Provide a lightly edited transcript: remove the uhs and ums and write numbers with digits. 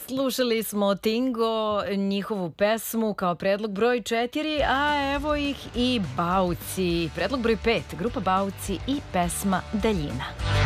Slušali smo Tingo, njihovu pesmu kao predlog broj 4, a evo ih i Bauci. Predlog broj 5, grupa Bauci i pesma Daljina.